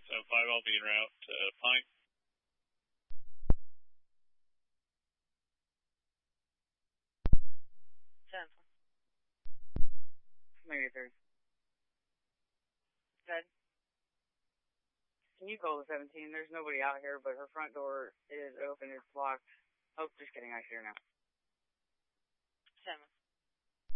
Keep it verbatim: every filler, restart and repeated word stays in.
seven five, I'll be en route to Pine. ten. Maybe three. Ted? Can you call the seventeen? There's nobody out here, but her front door is open. It's locked. Oh, just kidding. I see her now. seven.